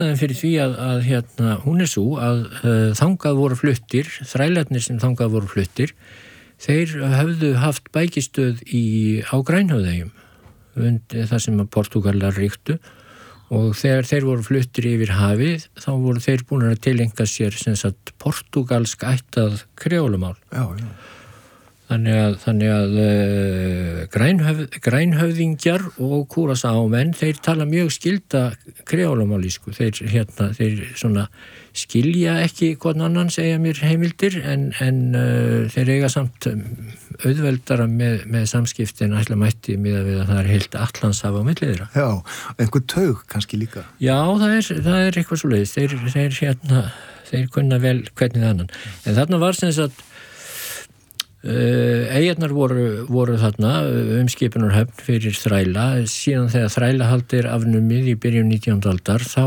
fyrir því að hún svo að þangað voru fluttir, þrælarnir sem þangað voru fluttir, þeir höfðu haft bækistöð á Grænhöfðeyjum, þar sem að Portúgalar ríktu, og þegar þeir voru fluttir yfir hafið, þá voru þeir búin að tilenga sér sem sagt portúgalsk ættað kreólumál. Já, já. Þannig að grænhöfðingjar og kúrasámenn, þeir tala mjög skilda kreólumáli, þeir svona skilja ekki hvern annan, segja mér heimildir, en þeir eiga samt auðveldara með samskiptin ætla mætti miðað við að það heilt Atlantshaf á milli þeirra. Já, einhver taug kannski líka. Já, það er eitthvað svoleiðis. Þeir kunna vel hvernig annan. En þarna var sem sagt eyjarnar voru þarna skipunarhöfn fyrir þræla, síðan þegar þrælahaldir afnumið í byrjun 19. aldar þá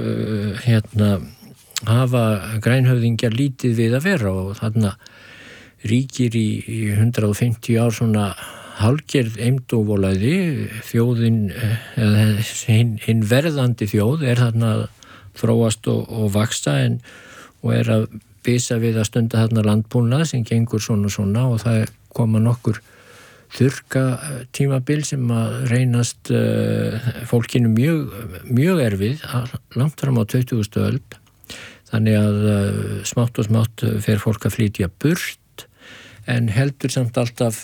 hafa grænhöfðingjar lítið við að vera og þarna ríkir í 150 ár svona hálfgerð eymdóvolæði, þjóðin eða hinn verðandi þjóð þarna að þróast og vaxa og að bisa við að stunda þarna landbúnað sem gengur svona og það koma nokkur þurrka tímabil sem að reynast fólkinu mjög erfið langt fram á 20. öld. Þannig að smátt og smátt fer fólk að flytja burt en heldur samt alltaf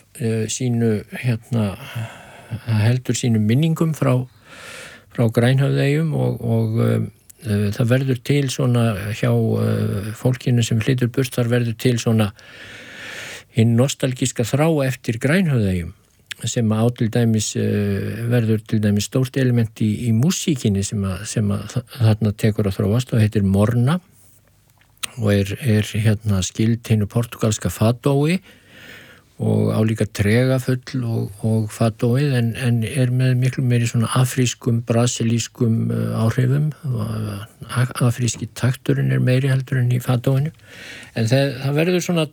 sínu minningum frá Grænhöfðeyjum og það verður til svona hjá fólkinu sem flytur burt, þar verður til svona hinn nostalgíska þrá eftir Grænhöfðeyjum sem til dæmis verður til dæmis stórt element í músíkinni sem að þarna tekur að þróast og heitir morna og skild hinnu portugalska fadói og álíka tregafull og fadóið en með miklu meiri svona afrískum, brasilískum áhrifum. Afríski takturinn meiri heldur en í fadóinu. En það verður svona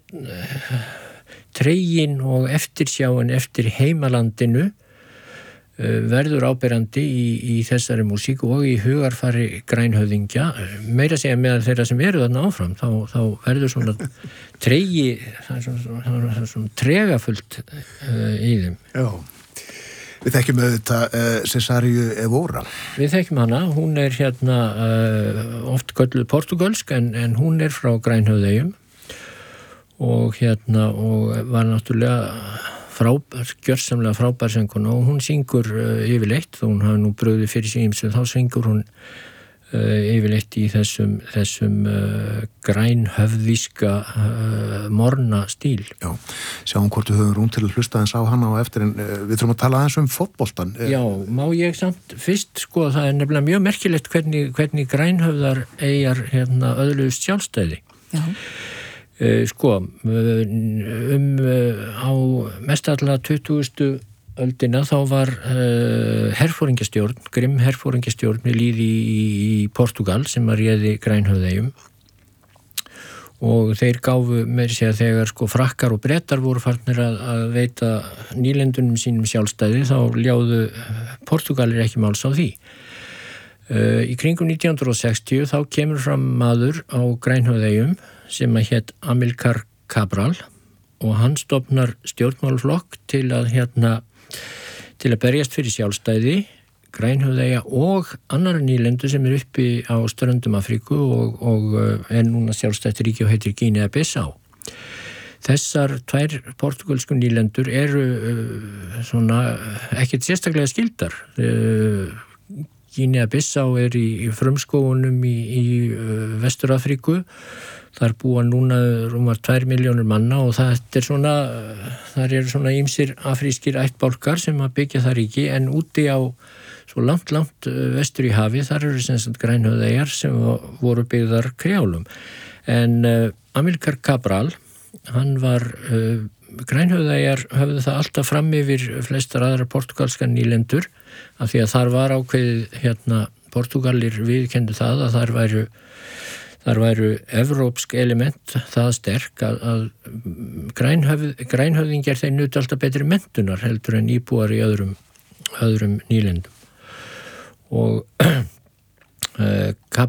tregin og eftirsjáin eftir heimalandinu verður áberandi í þessari músík og í hugarfari grænhöfðingja. Meira segja meðal þeirra sem eru þarna áfram, þá verður svona tregi, svona tregafullt í þeim. Já. Við þekkjum auðvitað Cesáriu Evora. Við þekkjum hana, hún oft kölluð portugalsk en hún frá Grænhöfðeyjum og var náttúrulega gjörsamlega frábær söngkona og hún syngur yfirleitt, þó hún hafi nú brugðið fyrir sig ýmsu, þá syngur hún yfirleitt í þessum grænhöfðíska morna stíl. Já, sjáum hvort við höfum rúm til að hlusta aðeins á hana og eftir en við þurfum að tala aðeins fótboltan. Já, má ég samt fyrst það nefnilega mjög merkilegt hvernig grænhöfðar eyjar öðluðust sjálfstæði. Já. Á mestalla 20. öldina þá var herforingjastjórn, grimm herforingjastjórn við lýði í Portúgal sem að réði Grænhöfðeyjum og þeir gáfu meira segja þegar frakkar og Bretar voru farnir að veita nýlendunum sínum sjálfstæði þá ljáðu Portúgalir ekki máls á því. Í kringum 1960 þá kemur fram maður á Grænhöfðeyjum sem að hét Amilcar Cabral og hann stofnar stjórnmálaflokk til að berjast fyrir sjálfstæði Grænhöfðeyja og annar nýlendu sem uppi á ströndum Afríku og núna sjálfstætt ríki og heitir Guinea-Bissau. Þessar tvær portugalsku nýlendur eru svona ekkert sérstaklega skildar. Guinea-Bissau í frumskógunum í Vestur-Afríku. Þar búa núna rúmar 2 milljónir manna og þar eru svona ýmsir afrískir ættbálkar sem að byggja það ríki en úti á svo langt vestur í hafi þar eru sem sagt Grænhöfðeyjar sem voru byggðar kreólum. En Amilcar Cabral, hann var Grænhöfðeyjar höfðu það alltaf fram yfir flestar aðra portugalskar nýlendur af því að þar var ákveðið Portúgalir viðurkenndu það að þar væru evrópsk element það sterk að grænhöfðingjar þeir nutu alltaf betri menntunar heldur en íbúar í öðrum nýlendum. Og uh,